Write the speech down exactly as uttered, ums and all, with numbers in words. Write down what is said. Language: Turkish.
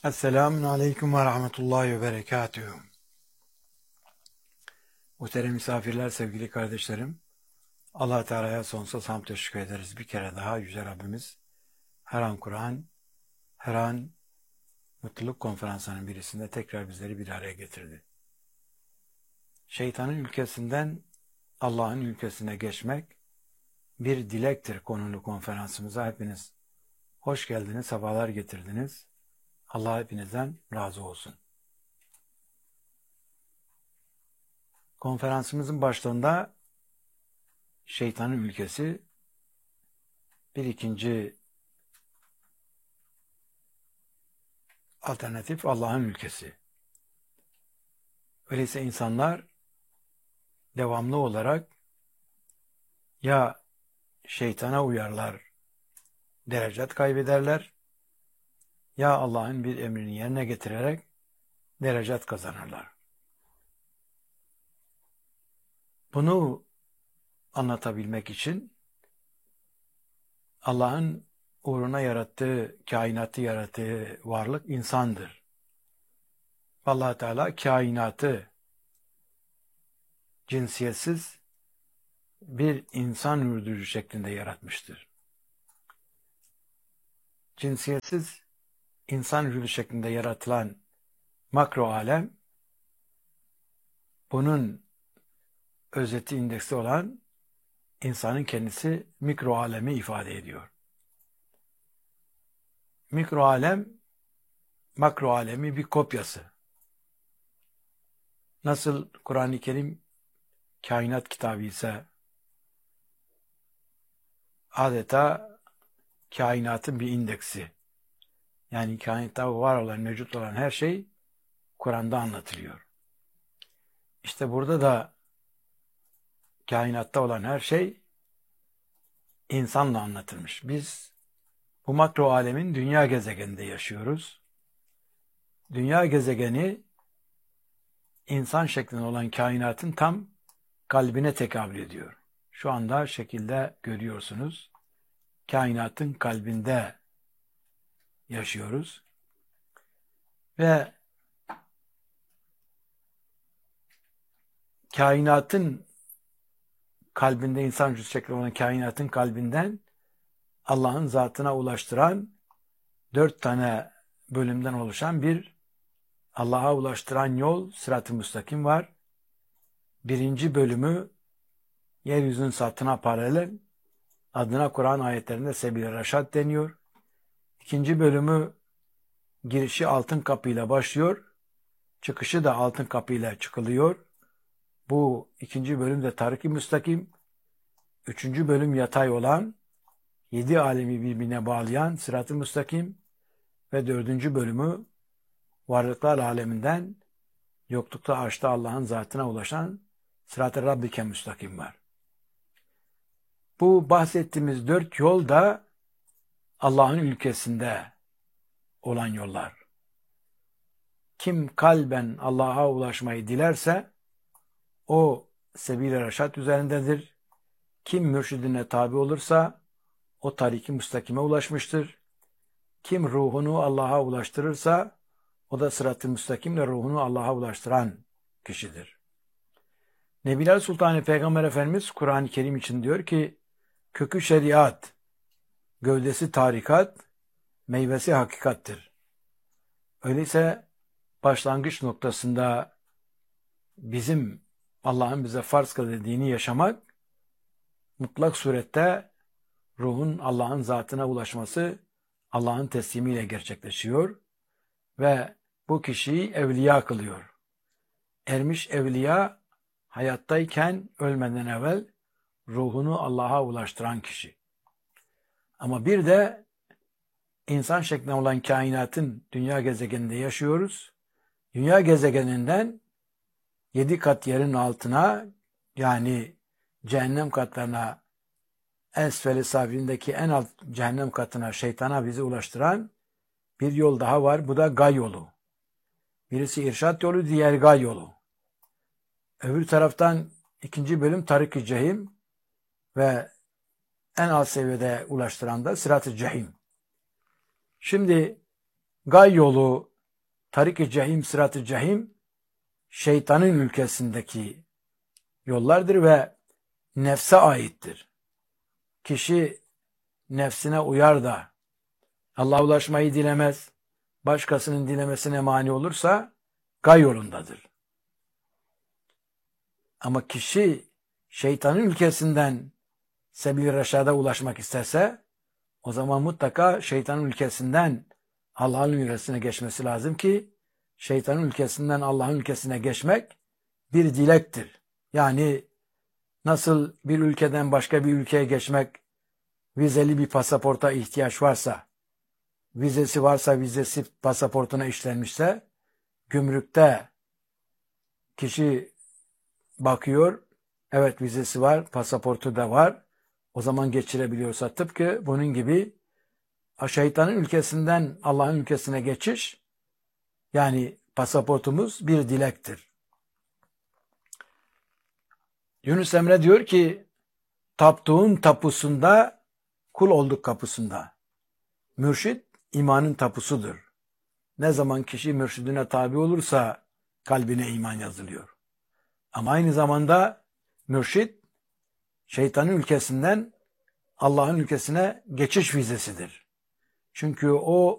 Esselamun Aleyküm ve Rahmetullahi ve Berekatühü. Muhterem misafirler, sevgili kardeşlerim, Allah Teala'ya sonsuz hamd teşekkür ederiz. Bir kere daha Yüce Rabbimiz her an Kur'an, her an mutluluk konferansının birisinde tekrar bizleri bir araya getirdi. Şeytanın ülkesinden Allah'ın ülkesine geçmek bir dilektir konulu konferansımıza. Hepiniz hoş geldiniz, sefalar getirdiniz. Allah hepinizden razı olsun. Konferansımızın başlığında şeytanın ülkesi, bir ikinci alternatif Allah'ın ülkesi. Öyleyse insanlar devamlı olarak ya şeytana uyarlar, derecat kaybederler, ya Allah'ın bir emrini yerine getirerek derecat kazanırlar. Bunu anlatabilmek için Allah'ın uğruna yarattığı, kainatı yarattığı varlık insandır. Allah Teala kainatı cinsiyetsiz bir insan ürdüğü şeklinde yaratmıştır. Cinsiyetsiz insan ürdüğü şeklinde yaratılan makro alem, bunun özeti, indeksi olan insanın kendisi mikro alemi ifade ediyor. Mikro alem, makro alemi bir kopyası. Nasıl Kur'an-ı Kerim kainat kitabı ise adeta kainatın bir indeksi. Yani kainatta var olan, mevcut olan her şey Kur'an'da anlatılıyor. İşte burada da kainatta olan her şey insanla anlatılmış. Biz bu makro alemin dünya gezegeninde yaşıyoruz. Dünya gezegeni insan şeklinde olan kainatın tam kalbine tekabül ediyor. Şu anda şekilde görüyorsunuz. Kainatın kalbinde yaşıyoruz. Ve kainatın kalbinde, insan vücudu şeklinde olan kainatın kalbinden Allah'ın zatına ulaştıran dört tane bölümden oluşan bir Allah'a ulaştıran yol, sırat-ı müstakim var. Birinci bölümü yeryüzünün satına paralel, adına Kur'an ayetlerinde Sebil-i Reşad deniyor. İkinci bölümü girişi altın kapıyla başlıyor, çıkışı da altın kapıyla çıkılıyor. Bu ikinci bölüm de Tarik-i Müstakim. Üçüncü bölüm yatay olan, yedi alemi birbirine bağlayan Sırat-ı Müstakim ve dördüncü bölümü varlıklar aleminden yoklukta arşta Allah'ın zatına ulaşan Sırat-ı Rabbike Müstakim var. Bu bahsettiğimiz dört yol da Allah'ın ülkesinde olan yollar. Kim kalben Allah'a ulaşmayı dilerse o Sebil-i Reşad üzerindedir. Kim mürşidine tabi olursa o Tarik-i Müstakim'e ulaşmıştır. Kim ruhunu Allah'a ulaştırırsa o da Sırat-ı Müstakim'le ruhunu Allah'a ulaştıran kişidir. Nebiler Sultanı Peygamber Efendimiz Kur'an-ı Kerim için diyor ki, kökü şeriat, gövdesi tarikat, meyvesi hakikattir. Öyleyse başlangıç noktasında bizim Allah'ın bize farz kıldığı dini yaşamak, mutlak surette ruhun Allah'ın zatına ulaşması Allah'ın teslimiyle gerçekleşiyor ve bu kişiyi evliya kılıyor. Ermiş evliya hayattayken ölmeden evvel ruhunu Allah'a ulaştıran kişi. Ama bir de insan şeklinde olan kainatın dünya gezegeninde yaşıyoruz. Dünya gezegeninden yedi kat yerin altına, yani cehennem katlarına, esfel-i safilindeki en alt cehennem katına, şeytana bizi ulaştıran bir yol daha var. Bu da gay yolu. Birisi irşat yolu, diğer gay yolu. Öbür taraftan ikinci bölüm Tarik-i Cehim ve en alt seviyede ulaştıran da Sırat-ı Cehim. Şimdi gay yolu Tarik-i cehim, sırat-ı cehim şeytanın ülkesindeki yollardır ve nefse aittir. Kişi nefsine uyar da Allah'a ulaşmayı dilemez, başkasının dilemesine mani olursa gay yolundadır. Ama kişi şeytanın ülkesinden sebil-i reşada ulaşmak isterse o zaman mutlaka şeytanın ülkesinden Allah'ın ülkesine geçmesi lazım ki şeytanın ülkesinden Allah'ın ülkesine geçmek bir dilektir. Yani nasıl bir ülkeden başka bir ülkeye geçmek vizeli bir pasaporta ihtiyaç varsa, vizesi varsa vizesi pasaportuna işlenmişse, gümrükte kişi bakıyor, evet vizesi var, pasaportu da var, o zaman geçirebiliyorsa tıpkı bunun gibi şeytanın ülkesinden Allah'ın ülkesine geçiş, yani pasaportumuz bir dilektir. Yunus Emre diyor ki, taptuğun tapusunda, kul olduk kapısında. Mürşid, imanın tapusudur. Ne zaman kişi mürşidine tabi olursa, kalbine iman yazılıyor. Ama aynı zamanda mürşid, şeytanın ülkesinden Allah'ın ülkesine geçiş vizesidir. Çünkü o